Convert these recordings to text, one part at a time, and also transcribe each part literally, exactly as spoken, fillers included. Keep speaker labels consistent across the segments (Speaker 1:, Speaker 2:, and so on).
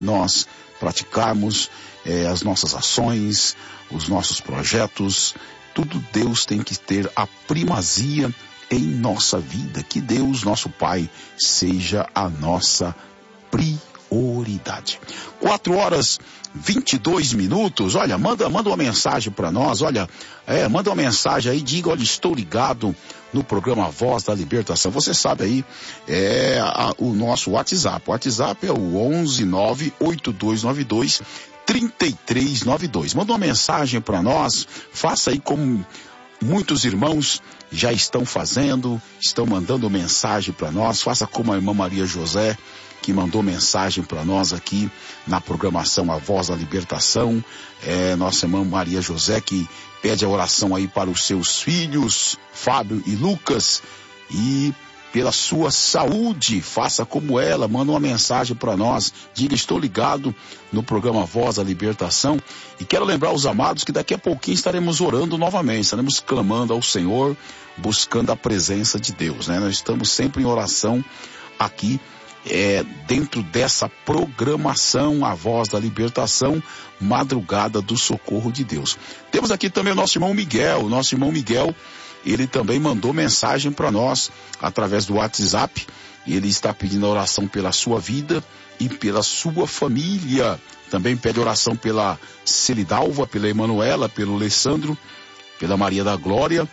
Speaker 1: nós praticarmos eh, as nossas ações, os nossos projetos, tudo Deus tem que ter a primazia em nossa vida. Que Deus, nosso Pai, seja a nossa prioridade. Quatro horas vinte e dois minutos. Olha, manda, manda uma mensagem para nós. Olha, é, manda uma mensagem aí, diga, olha, estou ligado no programa Voz da Libertação. Você sabe aí, é a, o nosso WhatsApp. O WhatsApp é o onze nove oito dois nove dois trinta e três noventa e dois. Manda uma mensagem para nós. Faça aí como muitos irmãos já estão fazendo, estão mandando mensagem para nós. Faça como a irmã Maria José, que mandou mensagem para nós aqui na programação A Voz da Libertação. É, nossa irmã Maria José, que pede a oração aí para os seus filhos, Fábio e Lucas, e pela sua saúde. Faça como ela, manda uma mensagem para nós, diga, estou ligado no programa Voz da Libertação. E quero lembrar os amados que daqui a pouquinho estaremos orando novamente, estaremos clamando ao Senhor, buscando a presença de Deus, né? Nós estamos sempre em oração aqui, é, dentro dessa programação A Voz da Libertação, Madrugada do Socorro de Deus. Temos aqui também o nosso irmão Miguel. O nosso irmão Miguel, ele também mandou mensagem para nós através do WhatsApp. Ele está pedindo oração pela sua vida e pela sua família. Também pede oração pela Celidalva, pela Emanuela, pelo Alessandro, pela Maria da Glória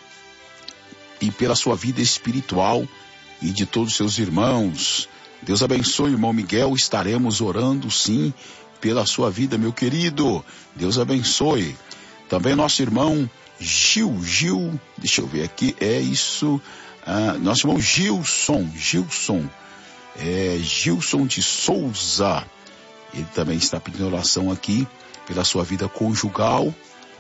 Speaker 1: e pela sua vida espiritual e de todos os seus irmãos. Deus abençoe, irmão Miguel. Estaremos orando sim pela sua vida, meu querido. Deus abençoe. Também nosso irmão Gil, Gil, deixa eu ver aqui, é isso, ah, nosso irmão Gilson, Gilson, é, Gilson de Souza, ele também está pedindo oração aqui pela sua vida conjugal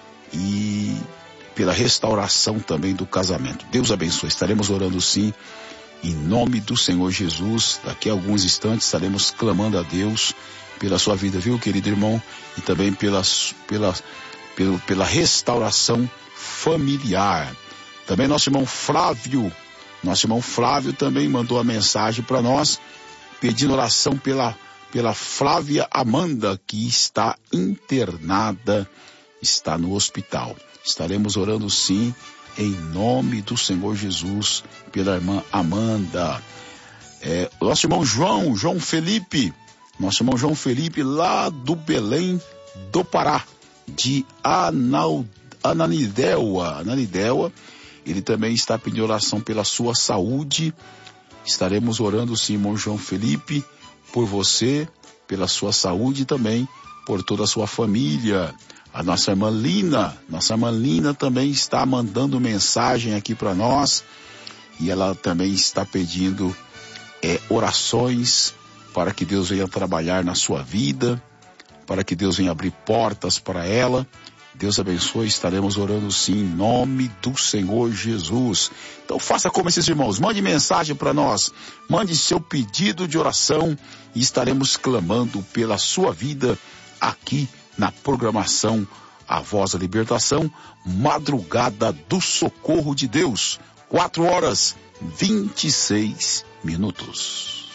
Speaker 1: e pela restauração também do casamento. Deus abençoe, estaremos orando sim, em nome do Senhor Jesus. Daqui a alguns instantes estaremos clamando a Deus pela sua vida, viu, querido irmão, e também pela, pela, pela, pela restauração familiar. Também nosso irmão Flávio, nosso irmão Flávio também mandou a mensagem para nós, pedindo oração pela, pela Flávia Amanda, que está internada, está no hospital. Estaremos orando sim, em nome do Senhor Jesus, pela irmã Amanda. É, nosso irmão João, João Felipe, nosso irmão João Felipe, lá do Belém do Pará, de Anal, Ananindeua, Ananindeua, ele também está pedindo oração pela sua saúde. Estaremos orando sim, irmão João Felipe, por você, pela sua saúde e também por toda a sua família. A nossa irmã Lina, nossa irmã Lina também está mandando mensagem aqui para nós, e ela também está pedindo é, orações para que Deus venha trabalhar na sua vida, para que Deus venha abrir portas para ela. Deus abençoe, estaremos orando sim, em nome do Senhor Jesus. Então faça como esses irmãos, mande mensagem para nós, mande seu pedido de oração e estaremos clamando pela sua vida aqui na programação A Voz da Libertação, Madrugada do Socorro de Deus, quatro horas vinte e seis minutos.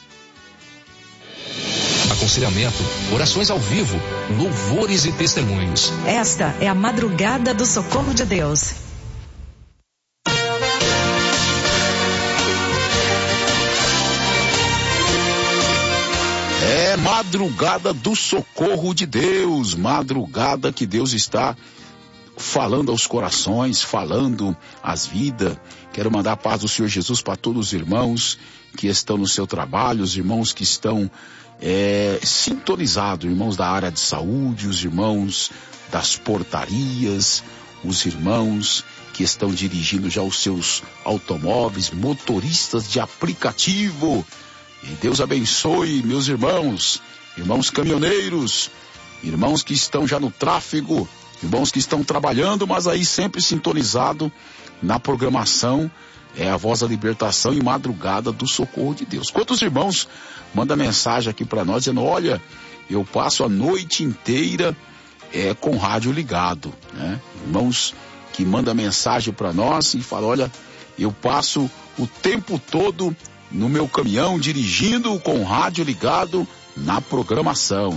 Speaker 2: Aconselhamento, orações ao vivo, louvores e testemunhos.
Speaker 3: Esta é a Madrugada do Socorro de Deus.
Speaker 1: É madrugada do socorro de Deus, madrugada que Deus está falando aos corações, falando às vidas. Quero mandar a paz do Senhor Jesus para todos os irmãos que estão no seu trabalho, os irmãos que estão é, sintonizados, irmãos da área de saúde, os irmãos das portarias, os irmãos que estão dirigindo já os seus automóveis, motoristas de aplicativo. E Deus abençoe meus irmãos, irmãos caminhoneiros, irmãos que estão já no tráfego, irmãos que estão trabalhando, mas aí sempre sintonizado na programação, é a Voz da Libertação e Madrugada do Socorro de Deus. Quantos irmãos mandam mensagem aqui para nós dizendo, olha, eu passo a noite inteira é, com o rádio ligado, né? Irmãos que mandam mensagem para nós e falam, olha, eu passo o tempo todo no meu caminhão, dirigindo com o rádio ligado, na programação.